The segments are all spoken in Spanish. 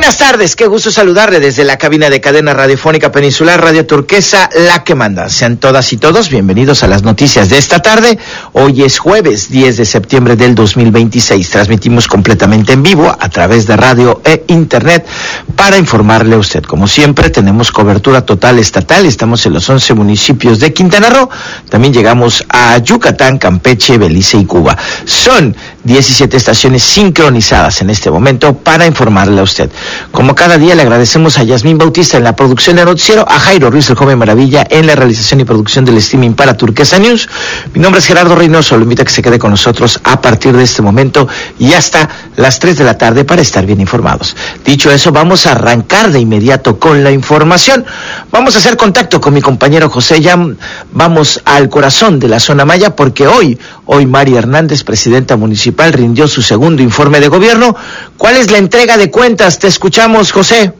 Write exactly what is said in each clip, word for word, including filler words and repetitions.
Buenas tardes, qué gusto saludarle desde la cabina de cadena radiofónica peninsular Radio Turquesa, la que manda. Sean todas y todos bienvenidos a las noticias de esta tarde. Hoy es jueves diez de septiembre del dos mil veintiséis. Transmitimos completamente en vivo a través de radio e internet para informarle a usted. Como siempre, tenemos cobertura total estatal. Estamos en los once municipios de Quintana Roo. También llegamos a Yucatán, Campeche, Belice y Cuba. Son diecisiete estaciones sincronizadas en este momento para informarle a usted. Como cada día, le agradecemos a Yasmín Bautista en la producción del noticiero, a Jairo Ruiz, el joven maravilla, en la realización y producción del streaming para Turquesa News. Mi nombre es Gerardo Reynoso, lo invito a que se quede con nosotros a partir de este momento y hasta las tres de la tarde para estar bien informados. Dicho eso, vamos a arrancar de inmediato con la información. Vamos a hacer contacto con mi compañero José Yam. Vamos al corazón de la zona maya porque hoy, hoy Mari Hernández, presidenta municipal, rindió su segundo informe de gobierno. ¿Cuál es la entrega de cuentas? Te escuchamos, José.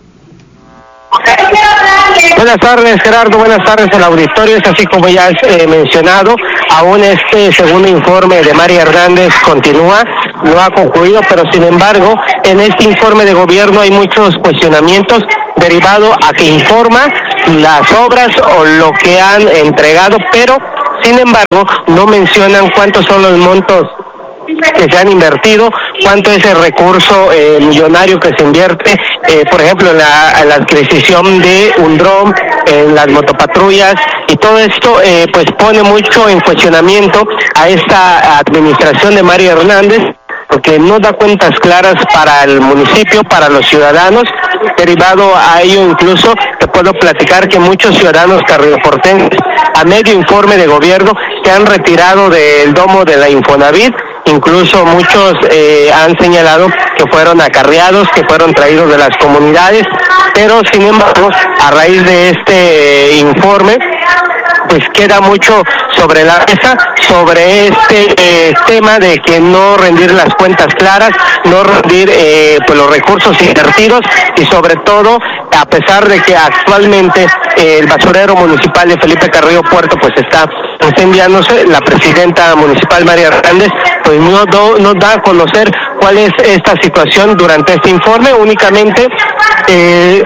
Buenas tardes, Gerardo, buenas tardes al auditorio. Es así como ya has eh, mencionado, aún este segundo informe de Mari Hernández continúa, no ha concluido, pero sin embargo, en este informe de gobierno hay muchos cuestionamientos derivado a que informa las obras o lo que han entregado, pero sin embargo no mencionan cuántos son los montos que se han invertido, cuánto es el recurso eh, millonario que se invierte, eh, por ejemplo, en la, en la adquisición de un dron, en las motopatrullas, y todo esto eh, pues pone mucho en cuestionamiento a esta administración de Mari Hernández, porque no da cuentas claras para el municipio, para los ciudadanos. Derivado a ello, incluso te puedo platicar que muchos ciudadanos carrioportenses, a medio informe de gobierno, se han retirado del domo de la Infonavit. Incluso muchos eh, han señalado que fueron acarreados, que fueron traídos de las comunidades, pero sin embargo, a raíz de este eh, informe, pues queda mucho sobre la mesa, sobre este eh, tema de que no rendir las cuentas claras, no rendir eh, pues los recursos invertidos y sobre todo, a pesar de que actualmente eh, el basurero municipal de Felipe Carrillo Puerto pues está incendiándose, la presidenta municipal María Hernández pues no, no, no da a conocer cuál es esta situación durante este informe, únicamente eh,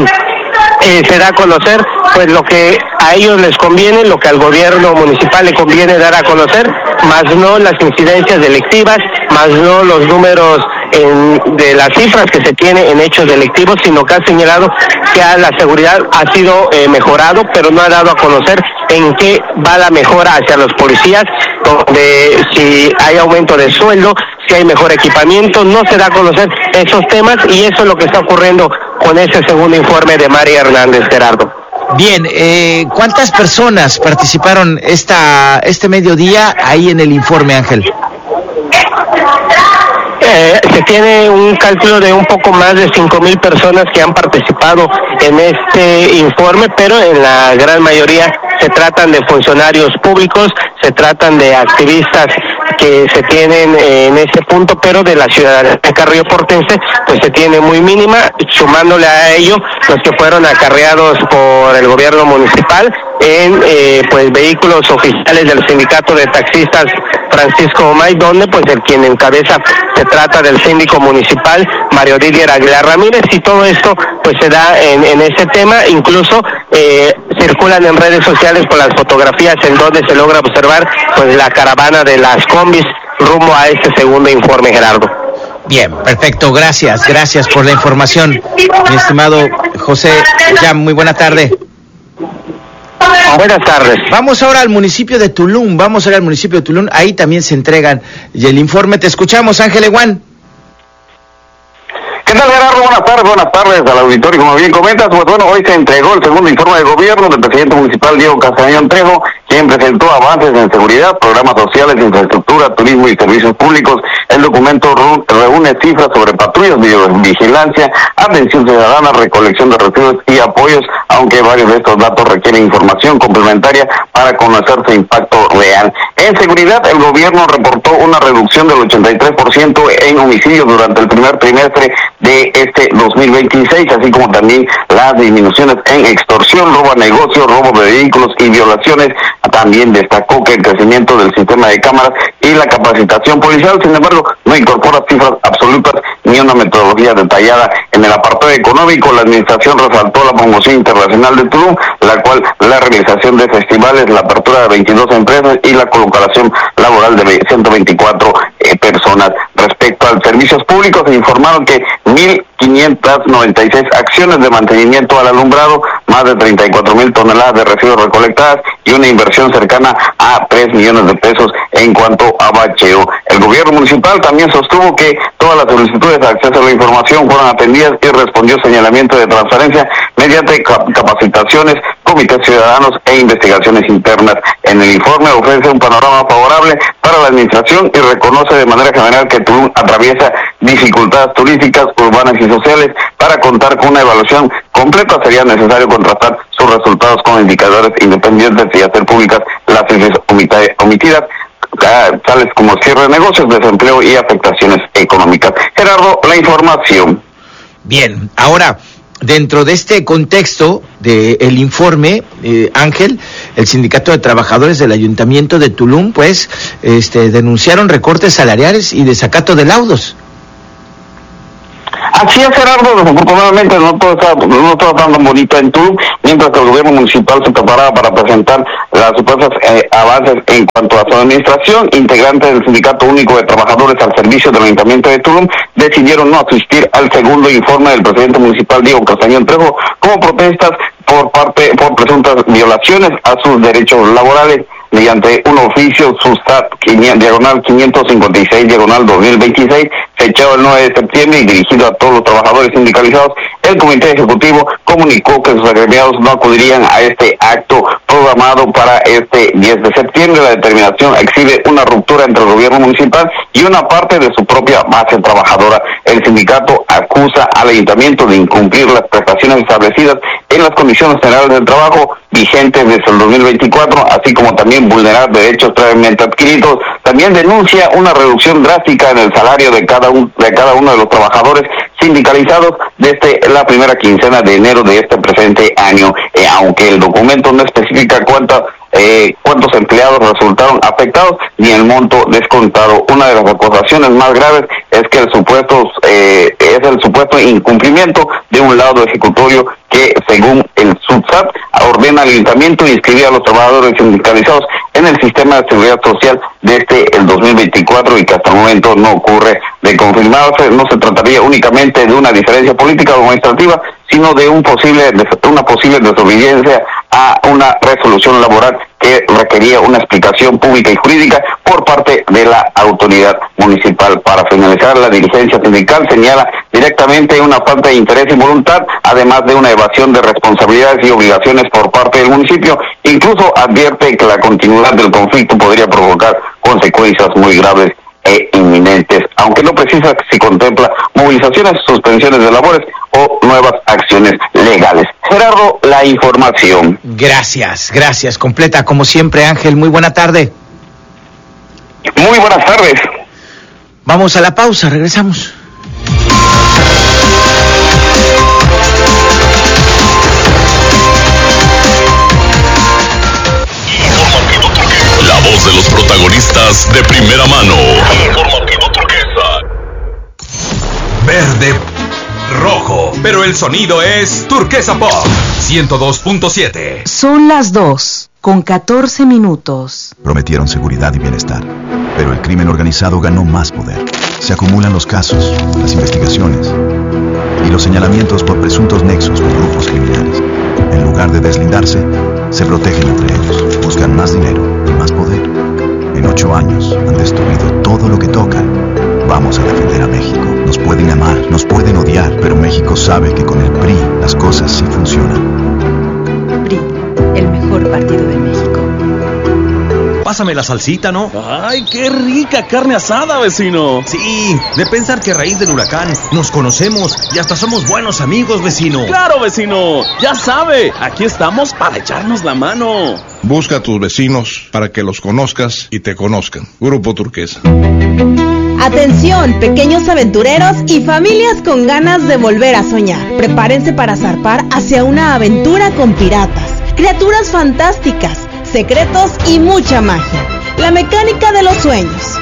Eh, se da a conocer pues lo que a ellos les conviene, lo que al gobierno municipal le conviene dar a conocer, más no las incidencias delictivas, más no los números en, de las cifras que se tiene en hechos delictivos, sino que ha señalado que a la seguridad ha sido eh, mejorado, pero no ha dado a conocer en qué va la mejora hacia los policías, donde si hay aumento de sueldo, si hay mejor equipamiento, no se da a conocer esos temas y eso es lo que está ocurriendo con ese segundo informe de Mari Hernández, Gerardo. Bien, eh, ¿cuántas personas participaron esta este mediodía ahí en el informe, Ángel? Eh, se tiene un cálculo de un poco más de cinco mil personas que han participado en este informe, pero en la gran mayoría se tratan de funcionarios públicos, se tratan de activistas que se tienen eh, en ese punto, pero de la ciudadanía carrioportense pues se tiene muy mínima, sumándole a ello los que fueron acarreados por el gobierno municipal en eh, pues vehículos oficiales del sindicato de taxistas Francisco Omay, donde pues el quien encabeza se trata del síndico municipal Mario Didier Aguilar Ramírez, y todo esto pues se da en, en ese tema. Incluso eh, circulan en redes sociales por las fotografías en donde se logra observar pues la caravana de las combis rumbo a este segundo informe, Gerardo. Bien, perfecto, gracias, gracias por la información, mi estimado José Yam, muy buena tarde. Buenas tardes. Vamos ahora al municipio de Tulum, vamos ahora al municipio de Tulum, ahí también se entregan y el informe. Te escuchamos, Ángel Eguán. ¿Qué tal, Gerardo? Buenas tardes, buenas tardes al auditorio. Como bien comentas, pues bueno, hoy se entregó el segundo informe de gobierno del presidente municipal Diego Castañón Trejo, quien presentó avances en seguridad, programas sociales, infraestructura, turismo y servicios públicos. El documento reúne cifras sobre patrullas, videovigilancia, atención ciudadana, recolección de residuos y apoyos, aunque varios de estos datos requieren información complementaria para conocer su impacto real. En seguridad, el gobierno reportó una reducción del ochenta y tres por ciento en homicidios durante el primer trimestre de este dos mil veintiséis, así como también las disminuciones en extorsión, robo a negocios, robo de vehículos y violaciones. También destacó que el crecimiento del sistema de cámaras y la capacitación policial, sin embargo, no incorpora cifras absolutas ni una metodología metodología detallada. En el apartado económico, la administración resaltó la promoción internacional de Tulum, la cual la realización de festivales, la apertura de veintidós empresas y la colocación laboral de ciento veinticuatro eh, personas. Respecto a servicios públicos, se informaron que mil quinientas noventa y seis acciones de mantenimiento al alumbrado, más de treinta y cuatro mil toneladas de residuos recolectadas y una inversión cercana a tres millones de pesos en cuanto a bacheo. El gobierno municipal también sostuvo que todas las solicitudes de acceso a la información fueron atendidas y respondió señalamiento de transparencia mediante capacitaciones, comités ciudadanos e investigaciones internas. En el informe ofrece un panorama favorable para la administración y reconoce de manera general que Tulum atraviesa dificultades turísticas, urbanas y sociales. Para contar con una evaluación completa sería necesario contrastar sus resultados con indicadores independientes y hacer públicas las cifras omitidas, tales como cierre de negocios, desempleo y afectaciones económicas. Gerardo, la información. Bien, ahora, dentro de este contexto del informe, eh, Ángel, el Sindicato de Trabajadores del Ayuntamiento de Tulum, pues, este, denunciaron recortes salariales y desacato de laudos. Así es, Gerardo, desafortunadamente no todo está, no todo está tan bonito en Tulum, mientras que el gobierno municipal se preparaba para presentar las supuestas eh, avances en cuanto a su administración. Integrantes del Sindicato Único de Trabajadores al Servicio del Ayuntamiento de Tulum decidieron no asistir al segundo informe del presidente municipal Diego Castañón Trejo como protestas por parte por presuntas violaciones a sus derechos laborales. Mediante un oficio Sustat diagonal quinientos cincuenta y seis diagonal dos mil veintiséis, fechado el nueve de septiembre y dirigido a todos los trabajadores sindicalizados, el comité ejecutivo comunicó que sus agremiados no acudirían a este acto programado para este diez de septiembre. La determinación exhibe una ruptura entre el gobierno municipal y una parte de su propia base trabajadora. El sindicato acusa al ayuntamiento de incumplir las prestaciones establecidas en las condiciones generales del trabajo vigentes desde el dos mil veinticuatro, así como también vulnerar derechos previamente adquiridos. También denuncia una reducción drástica en el salario de cada, un, de cada uno de los trabajadores sindicalizados desde la primera quincena de enero de este presente año, eh, aunque el documento no especifica cuántas Eh, cuántos empleados resultaron afectados ni el monto descontado. Una de las acusaciones más graves es que el supuesto eh, es el supuesto incumplimiento de un laudo ejecutorio que, según el SUTSAT, ordena al ayuntamiento inscribir a los trabajadores sindicalizados en el sistema de seguridad social desde el dos mil veinticuatro y que hasta el momento no ocurre de confirmarse. No se trataría únicamente de una diferencia política o administrativa, sino de un posible una posible desobediencia a una resolución laboral que requería una explicación pública y jurídica por parte de la autoridad municipal. Para finalizar, la dirigencia sindical señala directamente una falta de interés y voluntad, además de una evasión de responsabilidades y obligaciones por parte del municipio. Incluso advierte que la continuidad del conflicto podría provocar consecuencias muy graves e inminentes, aunque no precisa si contempla movilizaciones, suspensiones de labores o nuevas acciones legales. Gerardo, la información. Gracias, gracias. Completa como siempre, Ángel. Muy buena tarde. Muy buenas tardes. Vamos a la pausa, regresamos. La voz de los protagonistas de primera mano. Informativo Turquesa. Verde, rojo, pero el sonido es Turquesa Pop ciento dos punto siete. Son las dos, con catorce minutos. Prometieron seguridad y bienestar, pero el crimen organizado ganó más poder. Se acumulan los casos, las investigaciones y los señalamientos por presuntos nexos con grupos criminales. En lugar de deslindarse, se protegen entre ellos, buscan más dinero y más poder. En ocho años han destruido todo lo que tocan. Vamos a defender a México. Nos pueden amar, nos pueden odiar, pero México sabe que con el P R I las cosas sí funcionan. P R I, el mejor partido de México. Pásame la salsita, ¿no? ¡Ay, qué rica carne asada, vecino! Sí, de pensar que a raíz del huracán nos conocemos y hasta somos buenos amigos, vecino. ¡Claro, vecino! Ya sabe, aquí estamos para echarnos la mano. Busca a tus vecinos para que los conozcas y te conozcan. Grupo Turquesa. Atención, pequeños aventureros y familias con ganas de volver a soñar. Prepárense para zarpar hacia una aventura con piratas, criaturas fantásticas, secretos y mucha magia. La mecánica de los sueños.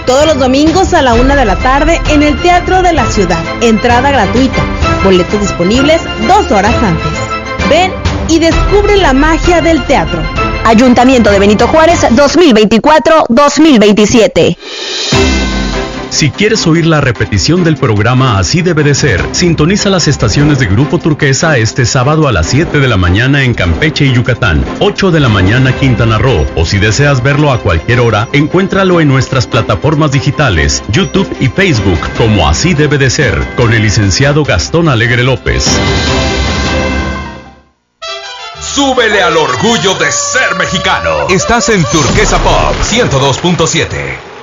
Todos los domingos a la una de la tarde en el Teatro de la Ciudad. Entrada gratuita. Boletos disponibles dos horas antes. Ven y descubre la magia del teatro. Ayuntamiento de Benito Juárez dos mil veinticuatro dos mil veintisiete. Si quieres oír la repetición del programa Así Debe de Ser, sintoniza las estaciones de Grupo Turquesa este sábado a las siete de la mañana en Campeche y Yucatán, ocho de la mañana Quintana Roo, o si deseas verlo a cualquier hora, encuéntralo en nuestras plataformas digitales, YouTube y Facebook como Así Debe de Ser, con el licenciado Gastón Alegre López. Súbele al orgullo de ser mexicano. Estás en Turquesa Pop ciento dos punto siete.